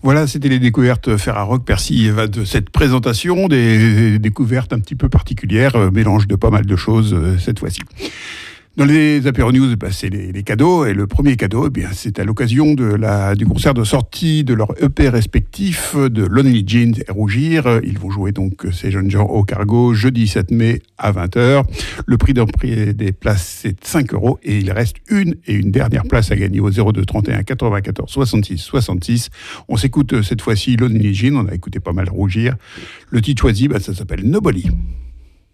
Voilà, c'était les découvertes Ferrarock. Percy va de cette présentation, des découvertes un petit peu particulières, mélange de pas mal de choses cette fois-ci. Dans les Apéro News, c'est les cadeaux. Et le premier cadeau, c'est à l'occasion du concert de sortie de leur EP respectif de Lonely Jeans et Rougir. Ils vont jouer donc ces jeunes gens au Cargo jeudi 7 mai à 20h. Le prix des places, c'est 5 € et il reste une dernière place à gagner au 02 31 94 66 66. On s'écoute cette fois-ci Lonely Jeans. On a écouté pas mal Rougir. Le titre choisi, ça s'appelle Nobody.